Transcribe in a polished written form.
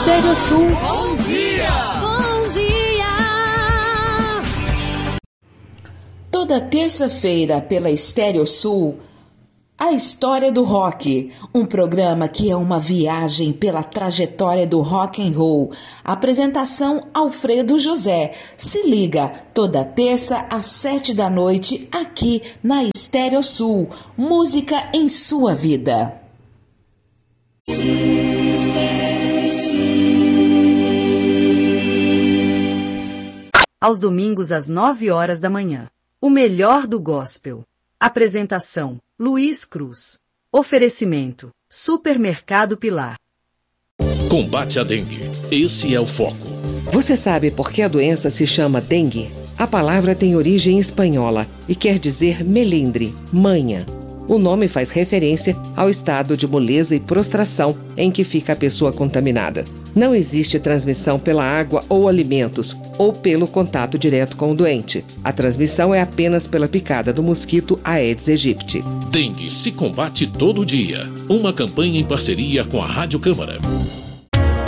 Estéreo Sul. Bom dia! Bom dia! Toda terça-feira pela Estéreo Sul, a História do Rock, um programa que é uma viagem pela trajetória do rock and roll. Apresentação Alfredo José. Se liga, toda terça às 7h, aqui na Estéreo Sul. Música em sua vida. Aos domingos às 9h da manhã. O melhor do gospel. Apresentação Luiz Cruz. Oferecimento Supermercado Pilar. Combate à dengue. Esse é o foco. Você sabe por que a doença se chama dengue? A palavra tem origem espanhola e quer dizer melindre, manha. O nome faz referência ao estado de moleza e prostração em que fica a pessoa contaminada. Não existe transmissão pela água ou alimentos, ou pelo contato direto com o doente. A transmissão é apenas pela picada do mosquito Aedes aegypti. Dengue se combate todo dia. Uma campanha em parceria com a Rádio Câmara.